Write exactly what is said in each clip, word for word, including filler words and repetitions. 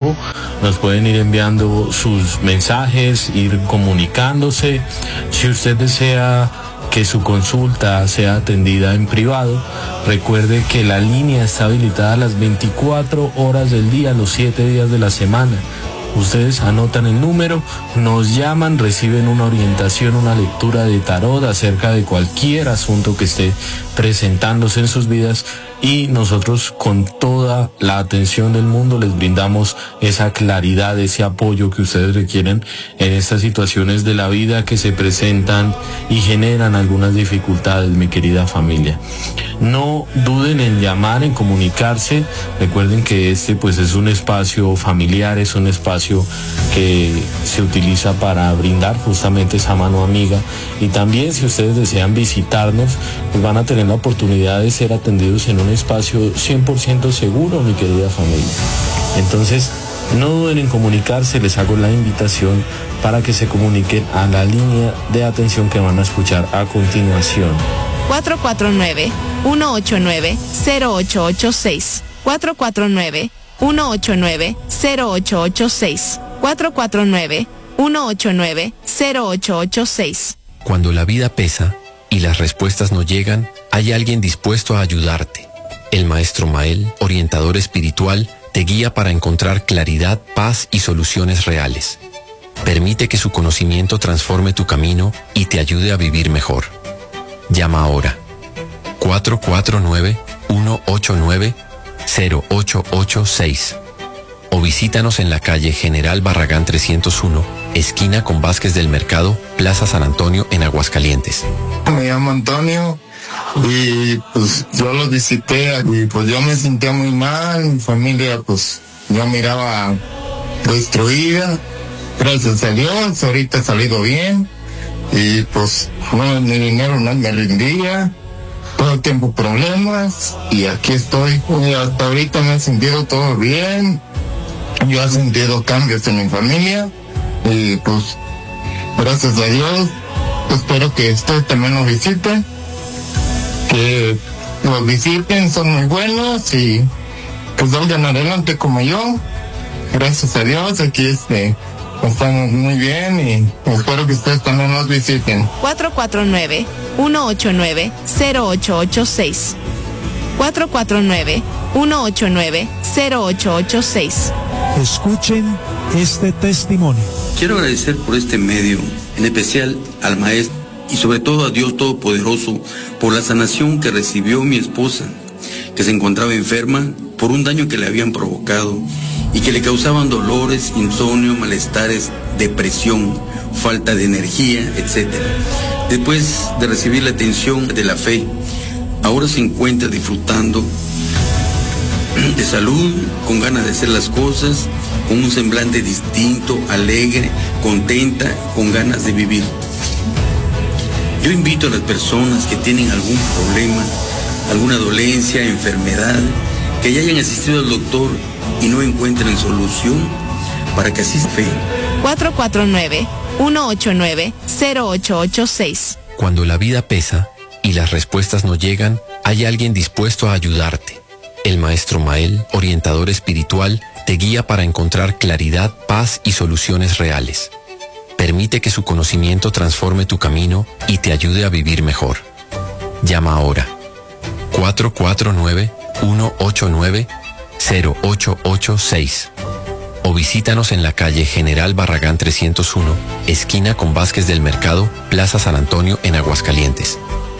tiempo, nos pueden ir enviando sus mensajes, ir comunicándose. Si usted desea que su consulta sea atendida en privado, recuerde que la línea está habilitada las veinticuatro horas del día, los siete días de la semana. Ustedes anotan el número, nos llaman, reciben una orientación, una lectura de tarot acerca de cualquier asunto que esté presentándose en sus vidas, y nosotros con toda la atención del mundo les brindamos esa claridad, ese apoyo que ustedes requieren en estas situaciones de la vida que se presentan y generan algunas dificultades, mi querida familia. No duden en llamar, en comunicarse. Recuerden que este pues es un espacio familiar, es un espacio que se utiliza para brindar justamente esa mano amiga, y también si ustedes desean visitarnos, pues van a tener la oportunidad de ser atendidos en un espacio cien por ciento seguro, mi querida familia. Entonces, no duden en comunicarse, les hago la invitación para que se comuniquen a la línea de atención que van a escuchar a continuación. cuatro cuatro nueve, uno ocho nueve, cero ocho ocho seis. cuatro cuatro nueve, uno ocho nueve, cero ocho ocho seis. cuatro cuatro nueve, uno ocho nueve, cero ocho ocho seis. Cuando la vida pesa y las respuestas no llegan, hay alguien dispuesto a ayudarte. El Maestro Mael, orientador espiritual, te guía para encontrar claridad, paz y soluciones reales. Permite que su conocimiento transforme tu camino y te ayude a vivir mejor. Llama ahora. cuatro cuatro nueve, uno ocho nueve, cero ocho ocho seis. O visítanos en la calle General Barragán trescientos uno, esquina con Vázquez del Mercado, Plaza San Antonio, en Aguascalientes. Me llamo Antonio y pues yo lo visité y pues yo me sentía muy mal, mi familia pues yo miraba destruida. Gracias a Dios, ahorita he salido bien y pues no, mi dinero no me rendía, todo el tiempo problemas y aquí estoy. Y hasta ahorita me he sentido todo bien, yo he sentido cambios en mi familia y pues gracias a Dios. Espero que ustedes también nos visiten, que los visiten, son muy buenos y pues vayan adelante como yo. Gracias a Dios, aquí este, estamos muy bien y espero que ustedes también nos visiten. cuatro cuatro nueve, uno ocho nueve, cero ocho ocho seis. cuatro cuatro nueve, uno ocho nueve, cero ocho ocho seis. Escuchen este testimonio. Quiero agradecer por este medio, en especial al Maestro y sobre todo a Dios Todopoderoso por la sanación que recibió mi esposa, que se encontraba enferma por un daño que le habían provocado y que le causaban dolores, insomnio, malestares, depresión, falta de energía, etcétera. Después de recibir la atención de la fe, ahora se encuentra disfrutando de salud, con ganas de hacer las cosas, con un semblante distinto, alegre, contenta, con ganas de vivir. Yo invito a las personas que tienen algún problema, alguna dolencia, enfermedad, que ya hayan asistido al doctor y no encuentren solución, para que así fe. cuatro cuatro nueve, uno ocho nueve, cero ocho ocho seis. Cuando la vida pesa y las respuestas no llegan, hay alguien dispuesto a ayudarte. El Maestro Mael, orientador espiritual, te guía para encontrar claridad, paz y soluciones reales. Permite que su conocimiento transforme tu camino y te ayude a vivir mejor. Llama ahora. cuatro cuatro nueve, uno ocho nueve, cero ocho ocho seis. O visítanos en la calle General Barragán trescientos uno, esquina con Vázquez del Mercado, Plaza San Antonio, en Aguascalientes.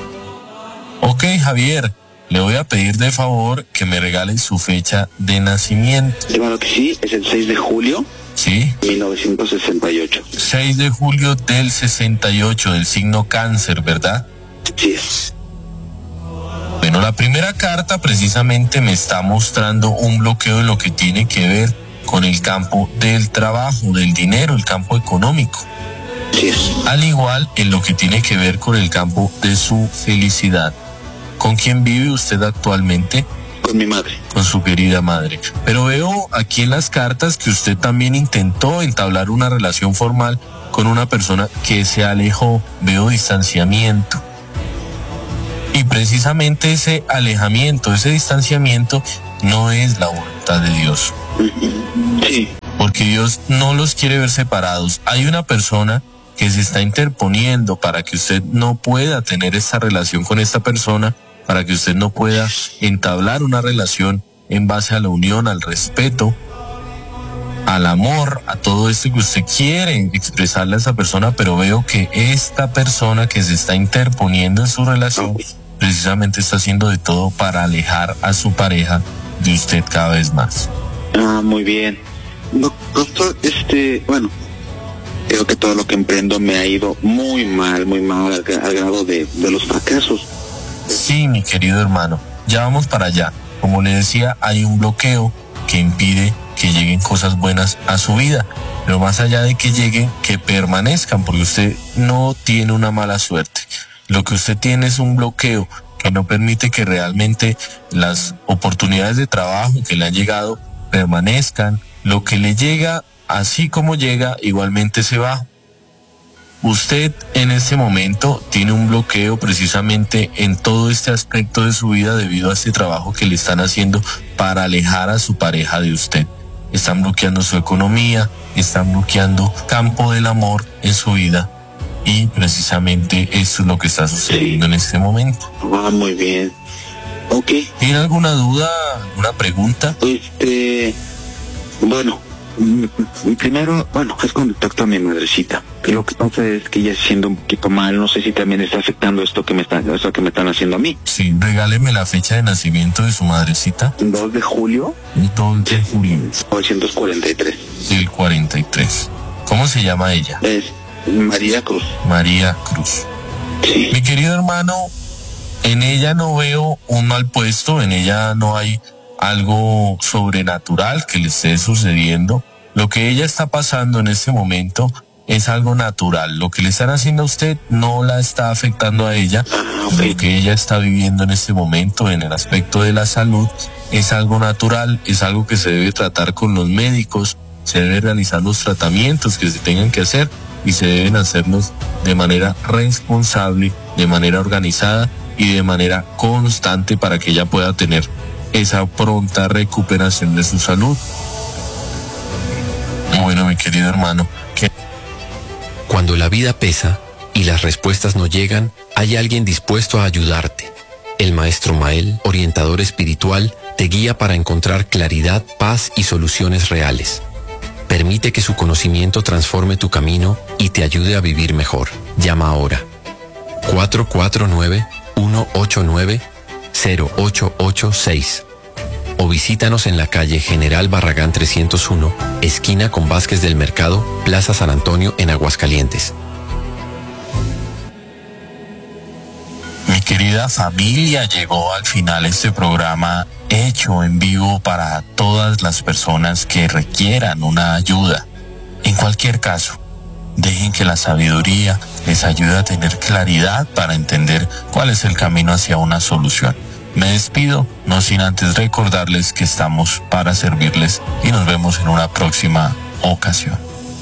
Ok, Javier, le voy a pedir de favor que me regale su fecha de nacimiento. Claro que sí, es el seis de julio. ¿Sí? mil novecientos sesenta y ocho. seis de julio del sesenta y ocho, del signo Cáncer, ¿verdad? Sí es. Bueno, la primera carta precisamente me está mostrando un bloqueo en lo que tiene que ver con el campo del trabajo, del dinero, el campo económico. Sí es. Al igual en lo que tiene que ver con el campo de su felicidad. ¿Con quién vive usted actualmente? Con mi madre. Con su querida madre. Pero veo aquí en las cartas que usted también intentó entablar una relación formal con una persona que se alejó. Veo distanciamiento. Y precisamente ese alejamiento, ese distanciamiento no es la voluntad de Dios. Sí. porque Dios no los quiere ver separados. Hay una persona que se está interponiendo para que usted no pueda tener esta relación con esta persona, para que usted no pueda entablar una relación en base a la unión, al respeto, al amor, a todo esto que usted quiere expresarle a esa persona, pero veo que esta persona que se está interponiendo en su relación precisamente está haciendo de todo para alejar a su pareja de usted cada vez más. Ah, muy bien. No, doctor, este, bueno, creo que todo lo que emprendo me ha ido muy mal, muy mal, al, al grado de, de los fracasos. Sí, mi querido hermano, ya vamos para allá. Como le decía, hay un bloqueo que impide que lleguen cosas buenas a su vida, pero más allá de que lleguen, que permanezcan, porque usted no tiene una mala suerte. Lo que usted tiene es un bloqueo que no permite que realmente las oportunidades de trabajo que le han llegado permanezcan. Lo que le llega, así como llega, igualmente se va. Usted en este momento tiene un bloqueo precisamente en todo este aspecto de su vida debido a este trabajo que le están haciendo para alejar a su pareja de usted. Están bloqueando su economía, están bloqueando campo del amor en su vida, y precisamente eso es lo que está sucediendo sí. en este momento. Ah, muy bien. Ok. ¿Tiene alguna duda, alguna pregunta? Este, bueno, primero, bueno, es con respecto a mi madrecita. Que lo que pasa es que ella siendo un poquito mal, no sé si también está afectando esto que me está, esto que me están haciendo a mí. Sí, regáleme la fecha de nacimiento de su madrecita. dos de julio. dos de julio. mil novecientos cuarenta y tres. Del cuarenta y tres. ¿Cómo se llama ella? Es María Cruz. María Cruz. Sí. Mi querido hermano, en ella no veo un mal puesto, en ella no hay algo sobrenatural que le esté sucediendo. Lo que ella está pasando en este momento es algo natural. Lo que le están haciendo a usted no la está afectando a ella. Ah, okay. Lo que ella está viviendo en este momento en el aspecto de la salud es algo natural, es algo que se debe tratar con los médicos, se debe realizar los tratamientos que se tengan que hacer y se deben hacerlos de manera responsable, de manera organizada y de manera constante para que ella pueda tener esa pronta recuperación de su salud. Bueno, mi querido hermano, ¿qué? Cuando la vida pesa y las respuestas no llegan, hay alguien dispuesto a ayudarte. El maestro Mael, orientador espiritual, te guía para encontrar claridad, paz y soluciones reales. Permite que su conocimiento transforme tu camino y te ayude a vivir mejor. Llama ahora. cuatro cuatro nueve, uno ocho nueve, cero ocho ocho seis. O visítanos en la calle General Barragán trescientos uno, esquina con Vázquez del Mercado, Plaza San Antonio, en Aguascalientes. Mi querida familia, llegó al final este programa hecho en vivo para todas las personas que requieran una ayuda. En cualquier caso, dejen que la sabiduría les ayude a tener claridad para entender cuál es el camino hacia una solución. Me despido, no sin antes recordarles que estamos para servirles y nos vemos en una próxima ocasión.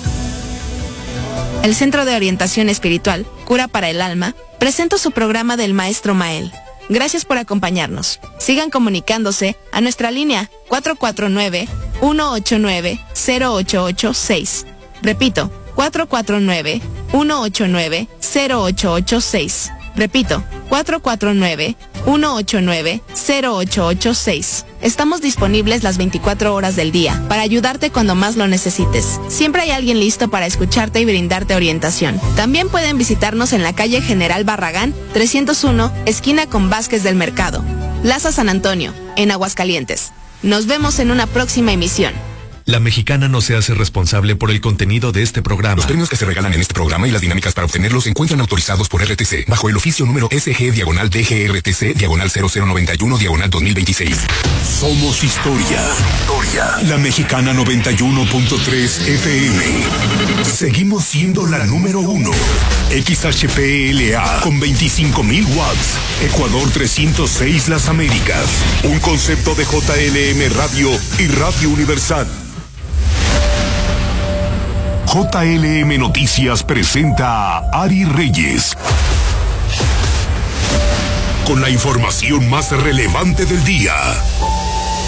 El Centro de Orientación Espiritual, Cura para el Alma, presenta su programa del Maestro Mael. Gracias por acompañarnos. Sigan comunicándose a nuestra línea cuatro cuatro nueve, uno ocho nueve, cero ocho ocho seis. Repito, cuatro cuatro nueve, uno ocho nueve, cero ocho ocho seis. Repito, cuatro cuatro nueve, uno ocho nueve, cero ocho ocho seis. Estamos disponibles las veinticuatro horas del día para ayudarte cuando más lo necesites. Siempre hay alguien listo para escucharte y brindarte orientación. También pueden visitarnos en la calle General Barragán trescientos uno, esquina con Vázquez del Mercado, Plaza San Antonio, en Aguascalientes. Nos vemos en una próxima emisión. La Mexicana no se hace responsable por el contenido de este programa. Los premios que se regalan en este programa y las dinámicas para obtenerlos se encuentran autorizados por R T C bajo el oficio número S G diagonal D G R T C diagonal cero cero noventa y uno diagonal dos mil veintiséis. Somos historia. Historia. La Mexicana noventa y uno punto tres F M. Seguimos siendo la número uno. X H P L A con veinticinco mil watts. Ecuador trescientos seis Las Américas. Un concepto de J L M Radio y Radio Universal. J L M Noticias presenta a Ari Reyes con la información más relevante del día.